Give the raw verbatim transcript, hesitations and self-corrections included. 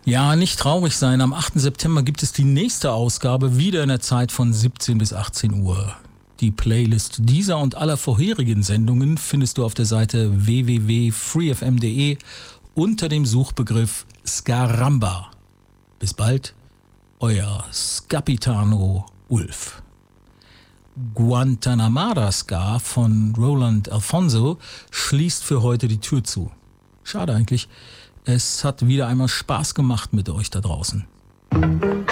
Ja, nicht traurig sein. Am achten September gibt es die nächste Ausgabe, wieder in der Zeit von siebzehn bis achtzehn Uhr. Die Playlist dieser und aller vorherigen Sendungen findest du auf der Seite w w w punkt free f m punkt d e unter dem Suchbegriff Scaramba. Bis bald, euer Scapitano Ulf. Guantanamara Ska von Roland Alfonso schließt für heute die Tür zu. Schade eigentlich. Es hat wieder einmal Spaß gemacht mit euch da draußen.